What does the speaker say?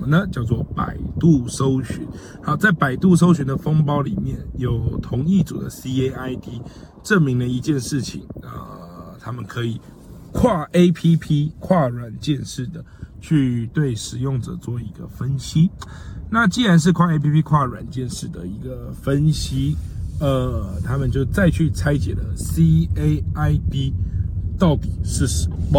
呢？叫做百度搜寻。好，在百度搜寻的封包里面有同一组的 CAID， 证明了一件事情，他们可以跨 APP、跨软件式的去对使用者做一个分析。那既然是跨 APP、跨软件式的一个分析，他们就再去拆解了 CAID 到底是什么。